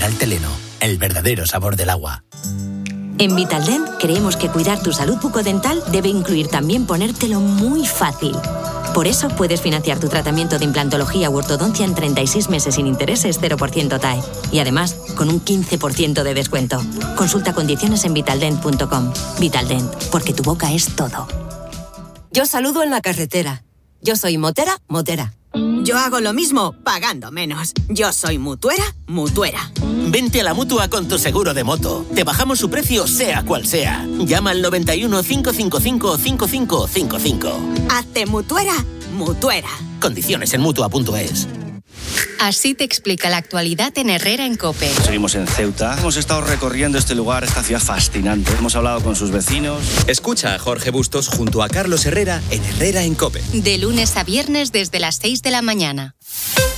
Mineral Teleno, el verdadero sabor del agua. En Vitaldent creemos que cuidar tu salud bucodental debe incluir también ponértelo muy fácil. Por eso puedes financiar tu tratamiento de implantología u ortodoncia en 36 meses sin intereses 0% TAE. Y además, con un 15% de descuento. Consulta condiciones en vitaldent.com. Vitaldent, porque tu boca es todo. Yo saludo en la carretera. Yo soy motera. Yo hago lo mismo, pagando menos. Yo soy mutuera. Vente a la Mutua con tu seguro de moto. Te bajamos su precio sea cual sea. Llama al 91 555 5555. Hazte mutuera. Condiciones en Mutua.es. Así te explica la actualidad en Herrera en COPE. Seguimos en Ceuta. Hemos estado recorriendo este lugar, esta ciudad fascinante. Hemos hablado con sus vecinos. Escucha a Jorge Bustos junto a Carlos Herrera en Herrera en COPE. De lunes a viernes desde las 6 de la mañana.